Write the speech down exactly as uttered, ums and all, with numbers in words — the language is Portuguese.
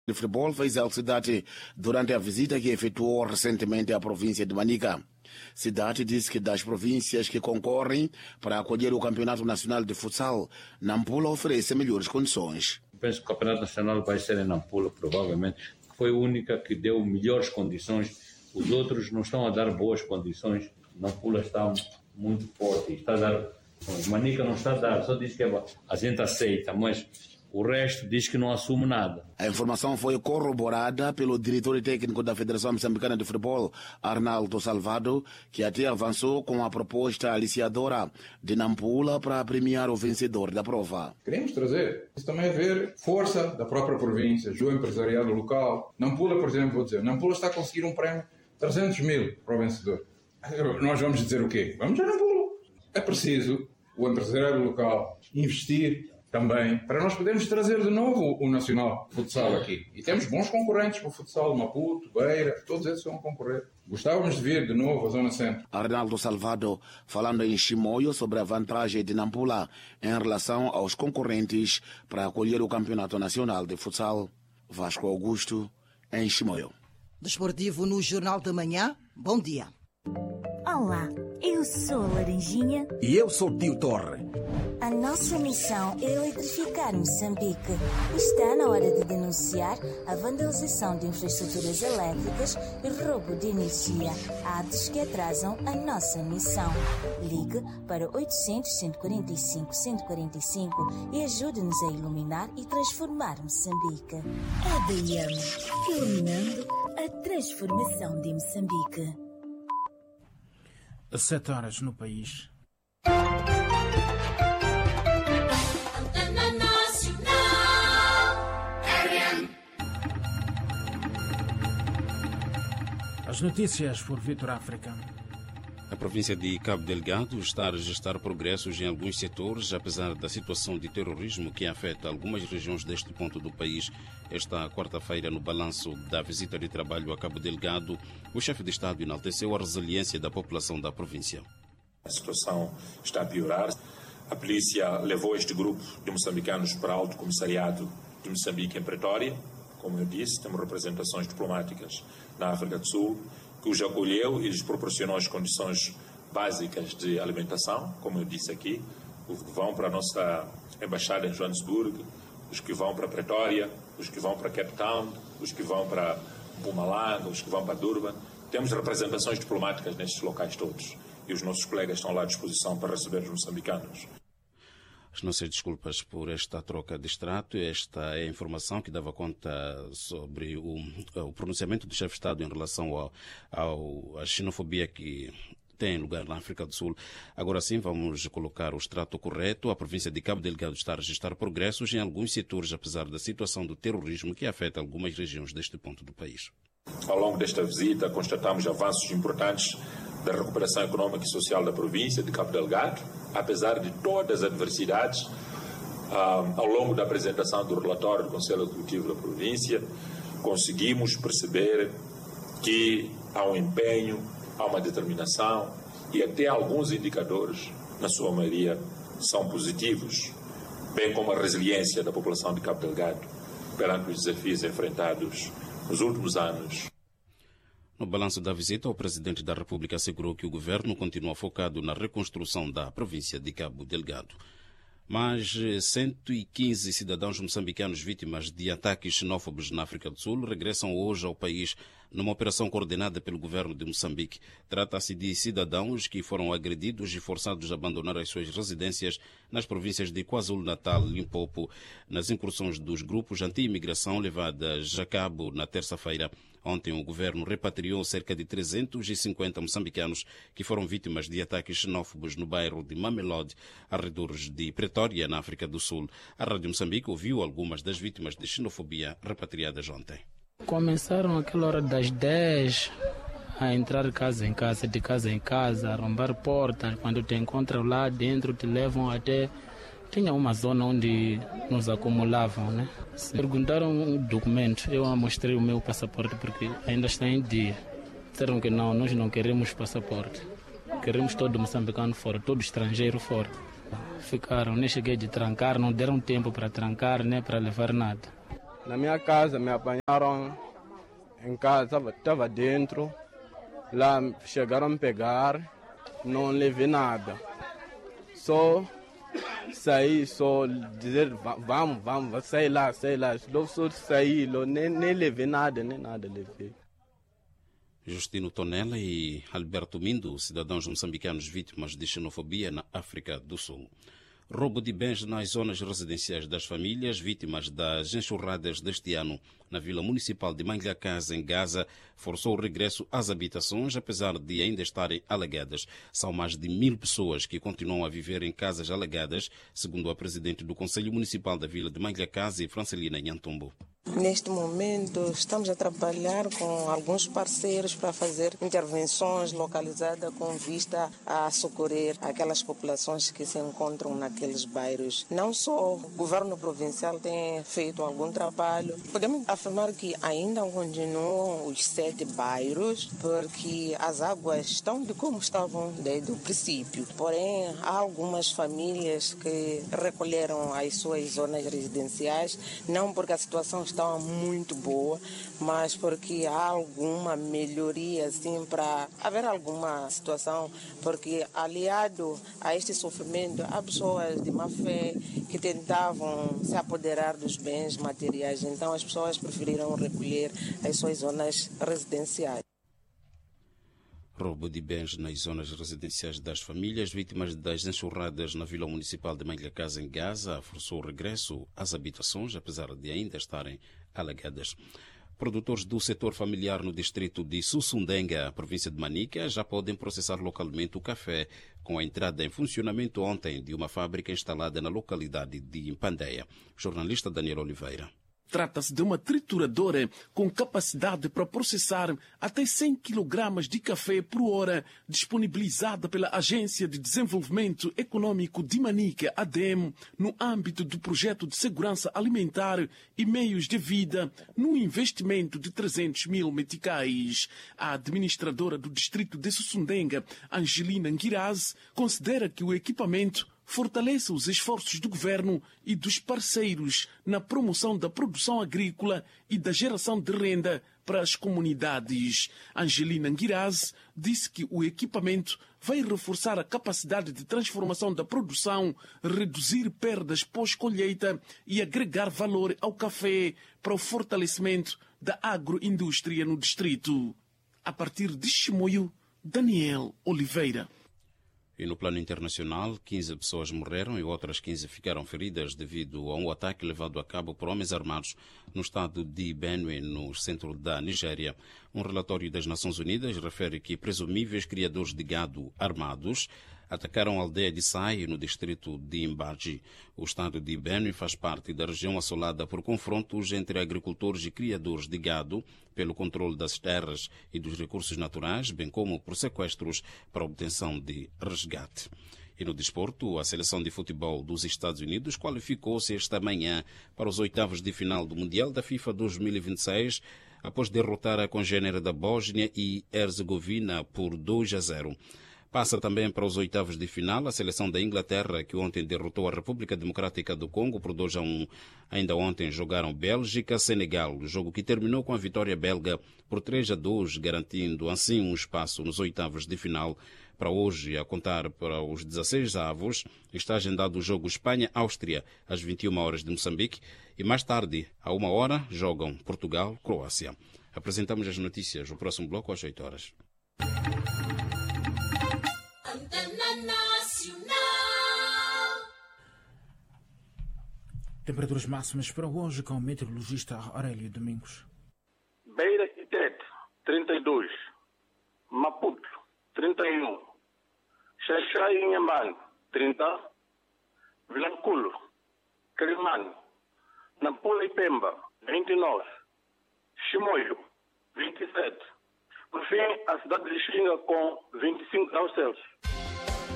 de Futebol fez a cidade durante a visita que efetuou recentemente à província de Manica. Cidade diz que das províncias que concorrem para acolher o Campeonato Nacional de Futsal, Nampula oferece melhores condições. Penso que o Campeonato Nacional vai ser em Nampula, provavelmente. Foi a única que deu melhores condições. Os outros não estão a dar boas condições. Nampula está muito forte. Está a dar... Manica não está a dar, só diz que a gente aceita, mas o resto diz que não assume nada. A informação foi corroborada pelo diretor técnico da Federação Moçambicana de Futebol, Arnaldo Salvado, que até avançou com a proposta aliciadora de Nampula para premiar o vencedor da prova. Queremos trazer, isso também é ver força da própria província, o empresariado local. Nampula, por exemplo, vou dizer, Nampula está a conseguir um prémio de trezentos mil para o vencedor. Nós vamos dizer o quê? Vamos a Nampula. É preciso o empresariado local investir também para nós podermos trazer de novo o Nacional Futsal aqui. E temos bons concorrentes para o futsal, Maputo, Beira, todos esses vão concorrer. Gostávamos de ver de novo a Zona Centro. Arnaldo Salvado falando em Chimoio sobre a vantagem de Nampula em relação aos concorrentes para acolher o Campeonato Nacional de Futsal. Vasco Augusto, em Chimoio. Desportivo no Jornal da Manhã. Bom dia. Olá, eu sou a Laranjinha. E eu sou o Tio Torre. A nossa missão é eletrificar Moçambique. Está na hora de denunciar a vandalização de infraestruturas elétricas e roubo de energia, atos que atrasam a nossa missão. Ligue para oitocentos, cento e quarenta e cinco, cento e quarenta e cinco e ajude-nos a iluminar e transformar Moçambique. A D M, iluminando a transformação de Moçambique. Às sete horas no país. As notícias por Vitor África. A província de Cabo Delgado está a registrar progressos em alguns setores, apesar da situação de terrorismo que afeta algumas regiões deste ponto do país. Esta quarta-feira, no balanço da visita de trabalho a Cabo Delgado, o chefe de Estado enalteceu a resiliência da população da província. A situação está a piorar. A polícia levou este grupo de moçambicanos para o Alto Comissariado de Moçambique em Pretória. Como eu disse, temos representações diplomáticas na África do Sul, que os acolheu e lhes proporcionou as condições básicas de alimentação, como eu disse aqui, os que vão para a nossa embaixada em Joanesburgo, os que vão para Pretória, os que vão para Cape Town, os que vão para Mpumalanga, os que vão para Durban. Temos representações diplomáticas nestes locais todos e os nossos colegas estão lá à disposição para receber os moçambicanos. As nossas desculpas por esta troca de extrato. Esta é a informação que dava conta sobre o, o pronunciamento do chefe de Estado em relação ao, ao, à xenofobia que tem lugar na África do Sul. Agora sim, vamos colocar o extrato correto. A província de Cabo Delgado está a registrar progressos em alguns setores, apesar da situação do terrorismo que afeta algumas regiões deste ponto do país. Ao longo desta visita, constatamos avanços importantes da recuperação econômica e social da província de Cabo Delgado, apesar de todas as adversidades. Ao longo da apresentação do relatório do Conselho Executivo da província, conseguimos perceber que há um empenho, há uma determinação e até alguns indicadores, na sua maioria, são positivos, bem como a resiliência da população de Cabo Delgado perante os desafios enfrentados nos últimos anos. No balanço da visita, o presidente da República assegurou que o governo continua focado na reconstrução da província de Cabo Delgado. Mais cento e quinze cidadãos moçambicanos vítimas de ataques xenófobos na África do Sul regressam hoje ao país numa operação coordenada pelo governo de Moçambique. Trata-se de cidadãos que foram agredidos e forçados a abandonar as suas residências nas províncias de KwaZulu-Natal e Limpopo, nas incursões dos grupos anti-imigração levadas a cabo na terça-feira. Ontem, o governo repatriou cerca de trezentos e cinquenta moçambicanos que foram vítimas de ataques xenófobos no bairro de Mamelodi, arredores de Pretória, na África do Sul. A Rádio Moçambique ouviu algumas das vítimas de xenofobia repatriadas ontem. Começaram aquela hora das dez a entrar casa em casa, de casa em casa, a arrombar portas. Quando te encontram lá dentro, te levam até... Tinha uma zona onde nos acumulavam, né? Perguntaram o documento, eu mostrei o meu passaporte porque ainda está em dia. Disseram que não, nós não queremos passaporte. Queremos todo moçambicano fora, todo estrangeiro fora. Ficaram, nem cheguei de trancar, não deram tempo para trancar, nem para levar nada. Na minha casa me apanharam em casa, estava dentro. Lá chegaram a me pegar, não levei nada. Só saí, só dizer, vamos, vamos, sai lá, sai lá. Só saí, nem, nem levei nada, nem nada levei. Justino Tonella e Alberto Mindo, cidadãos moçambicanos vítimas de xenofobia na África do Sul. Roubo de bens nas zonas residenciais das famílias vítimas das enxurradas deste ano na Vila Municipal de Manglacasa, em Gaza, forçou o regresso às habitações, apesar de ainda estarem alagadas. São mais de mil pessoas que continuam a viver em casas alagadas, segundo a presidente do Conselho Municipal da Vila de Manglacasa, Francelina Nhantumbo. Neste momento, estamos a trabalhar com alguns parceiros para fazer intervenções localizadas com vista a socorrer aquelas populações que se encontram naqueles bairros. Não só o governo provincial tem feito algum trabalho, podemos afirmar que ainda continuam os sete bairros, porque as águas estão de como estavam desde o princípio. Porém, há algumas famílias que recolheram as suas zonas residenciais, não porque a situação está muito boa, mas porque há alguma melhoria assim para haver alguma situação, porque aliado a este sofrimento há pessoas de má fé que tentavam se apoderar dos bens materiais, então as pessoas preferiram recolher as suas zonas residenciais. Roubo de bens nas zonas residenciais das famílias vítimas das enxurradas na Vila Municipal de Manglacasa, em Gaza, forçou o regresso às habitações, apesar de ainda estarem alagadas. Produtores do setor familiar no distrito de Sussundenga, província de Manica, já podem processar localmente o café, com a entrada em funcionamento ontem de uma fábrica instalada na localidade de Impandeia. Jornalista Daniel Oliveira. Trata-se de uma trituradora com capacidade para processar até cem quilogramas de café por hora, disponibilizada pela Agência de Desenvolvimento Econômico de Manica, A D E M, no âmbito do projeto de segurança alimentar e meios de vida, num investimento de trezentos mil meticais. A administradora do distrito de Sussundenga, Angelina Ngiraz, considera que o equipamento fortalece os esforços do governo e dos parceiros na promoção da produção agrícola e da geração de renda para as comunidades. Angelina Ngiraz disse que o equipamento vai reforçar a capacidade de transformação da produção, reduzir perdas pós-colheita e agregar valor ao café para o fortalecimento da agroindústria no distrito. A partir de Chimoio, Daniel Oliveira. E no plano internacional, quinze pessoas morreram e outras quinze ficaram feridas devido a um ataque levado a cabo por homens armados no estado de Benue, no centro da Nigéria. Um relatório das Nações Unidas refere que presumíveis criadores de gado armados atacaram a aldeia de Sai, no distrito de Imbaji. O estado de Benue faz parte da região assolada por confrontos entre agricultores e criadores de gado pelo controle das terras e dos recursos naturais, bem como por sequestros para obtenção de resgate. E no desporto, a seleção de futebol dos Estados Unidos qualificou-se esta manhã para os oitavos de final do Mundial da FIFA dois mil e vinte e seis, após derrotar a congênere da Bósnia e Herzegovina por dois a zero. Passa também para os oitavos de final a seleção da Inglaterra, que ontem derrotou a República Democrática do Congo por dois a um. Ainda ontem jogaram Bélgica-Senegal, jogo que terminou com a vitória belga por três a dois, garantindo assim um espaço nos oitavos de final. Para hoje, a contar para os dezasseis avos, está agendado o jogo Espanha-Áustria, às vinte e uma horas de Moçambique, e mais tarde, à uma hora, jogam Portugal-Croácia. Apresentamos as notícias, o próximo bloco às oito horas. Temperaturas máximas para hoje com o meteorologista Aurélio Domingos. Beira e Tete, trinta e dois. Maputo, trinta e um. Xaxai e Inhambane, trinta. Vilanculo, Quelimane, Nampula e Pemba, vinte e nove. Chimoio, vinte e sete. Por fim, a cidade de Xinga com vinte e cinco graus Celsius.